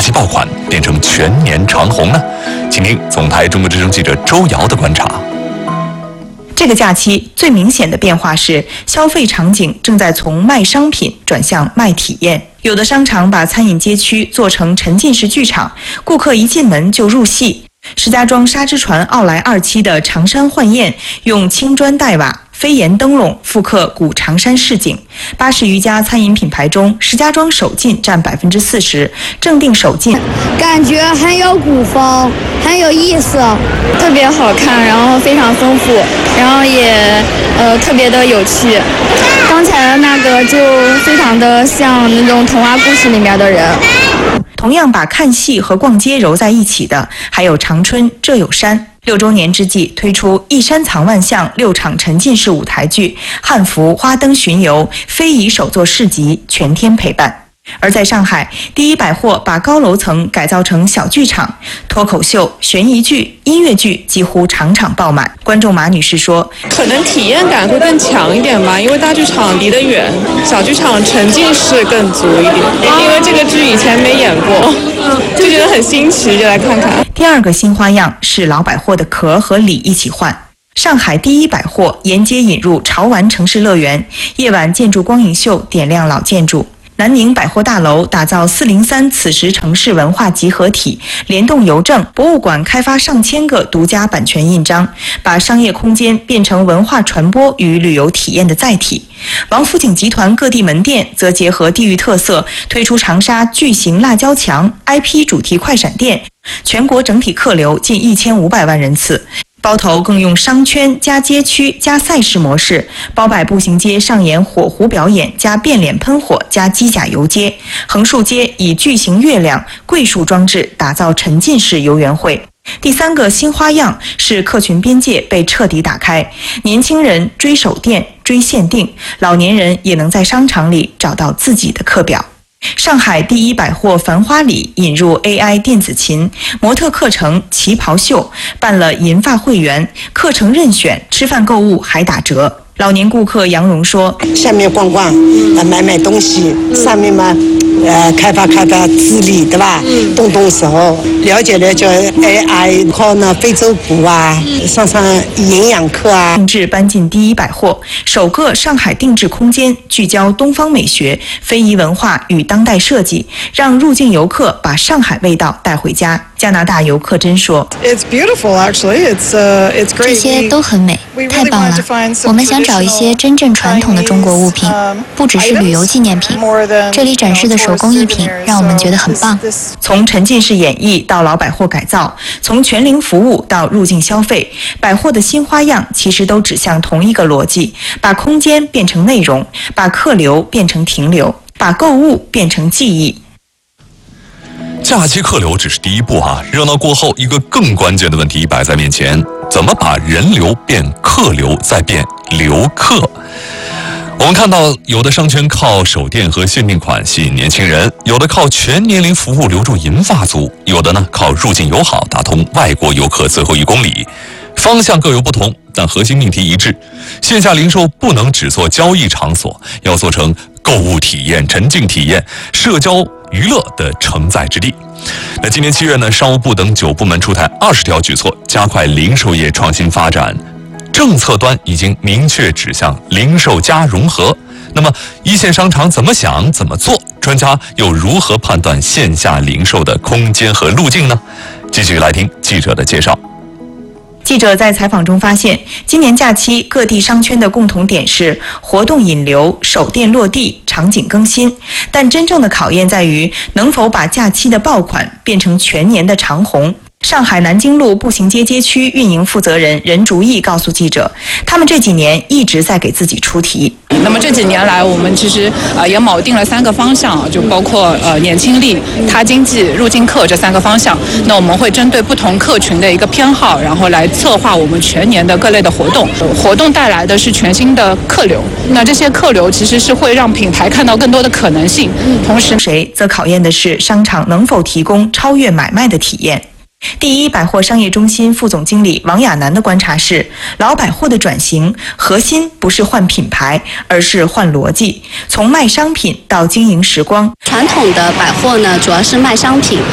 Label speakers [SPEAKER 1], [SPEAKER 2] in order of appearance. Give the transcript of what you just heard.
[SPEAKER 1] 期爆款变成全年长红呢？请听总台中国之声记者周瑶的观察。
[SPEAKER 2] 这个假期最明显的变化是，消费场景正在从卖商品转向卖体验。有的商场把餐饮街区做成沉浸式剧场，顾客一进门就入戏。石家庄沙之船奥莱2期的长山幻宴用青砖黛瓦、飞檐灯笼复刻古长山市景。80余家餐饮品牌中，石家庄首进占40%，正定首进。
[SPEAKER 3] 感觉很有古风，很有意思，
[SPEAKER 4] 特别好看，然后非常丰富，然后也特别的有趣。刚才的那个就非常的像那种童话故事里面的人。
[SPEAKER 2] 同样把看戏和逛街揉在一起的，还有长春浙有山。6周年之际，推出一山藏万象6场沉浸式舞台剧、汉服、花灯巡游、非遗手作市集，全天陪伴。而在上海，第一百货把高楼层改造成小剧场，脱口秀、悬疑剧、音乐剧几乎场场爆满。观众马女士说：“
[SPEAKER 5] 可能体验感会更强一点吧，因为大剧场离得远，小剧场沉浸式更足一点。因为这个剧以前没演过，就觉得很新奇，就来看看。”
[SPEAKER 2] 第二个新花样是老百货的壳和里一起换。上海第一百货沿街引入潮玩城市乐园，夜晚建筑光影秀点亮老建筑。南宁百货大楼打造403此时城市文化集合体，联动邮政、博物馆开发上千个独家版权印章，把商业空间变成文化传播与旅游体验的载体。王府井集团各地门店则结合地域特色，推出长沙巨型辣椒墙 IP 主题快闪店，全国整体客流近1500万人次。包头更用商圈加街区加赛事模式，包摆步行街上演火狐表演加变脸喷火加机甲游街，横竖街以巨型月亮、桂树装置打造沉浸式游园会。第三个新花样是客群边界被彻底打开，年轻人追手店、追限定，老年人也能在商场里找到自己的课表。上海第一百货繁花里引入 AI 电子琴、模特课程、旗袍秀，办了银发会员，课程任选，吃饭购物还打折。老年顾客杨蓉说：“
[SPEAKER 6] 下面逛逛，买东西，上面嘛，开发智力，对吧？动手，了解AI， 靠那非洲鼓啊，上营养课啊。”
[SPEAKER 2] 定制搬进第一百货，首个上海定制空间，聚焦东方美学、非遗文化与当代设计，让入境游客把上海味道带回家。加拿大游客真说：“
[SPEAKER 7] 这些都很美，太棒了！我们想找一些真正传统的中国物品，不只是旅游纪念品。这里展示的手工艺品让我们觉得很棒。”
[SPEAKER 2] 从沉浸式演绎到老百货改造，从全龄服务到入境消费，百货的新花样其实都指向同一个逻辑：把空间变成内容，把客流变成停留，把购物变成记忆。
[SPEAKER 1] 假期客流只是第一步啊，热闹过后，一个更关键的问题摆在面前：怎么把人流变客流，再变留客？我们看到，有的商圈靠手店和限定款吸引年轻人，有的靠全年龄服务留住银发族，有的呢靠入境友好打通外国游客最后1公里。方向各有不同，但核心命题一致：线下零售不能只做交易场所，要做成购物体验、沉浸体验、社交娱乐的承载之地。那今年7月呢，商务部等9部门出台20条举措，加快零售业创新发展。政策端已经明确指向零售加融合。那么一线商场怎么想怎么做？专家又如何判断线下零售的空间和路径呢？继续来听记者的介绍。
[SPEAKER 2] 记者在采访中发现，今年假期各地商圈的共同点是活动引流、手店落地、场景更新，但真正的考验在于能否把假期的爆款变成全年的长红。上海南京路步行街街区运营负责人任竹义告诉记者，他们这几年一直在给自己出题。
[SPEAKER 8] 那么这几年来，我们其实也铆定了3个方向，就包括年轻力、他经济、入境客这3个方向。那我们会针对不同客群的一个偏好，然后来策划我们全年的各类的活动。活动带来的是全新的客流，那这些客流其实是会让品牌看到更多的可能性。同时，
[SPEAKER 2] 则考验的是商场能否提供超越买卖的体验。第一百货商业中心副总经理王亚楠的观察是，老百货的转型核心不是换品牌，而是换逻辑，从卖商品到经营时光。
[SPEAKER 9] 传统的百货呢，主要是卖商品，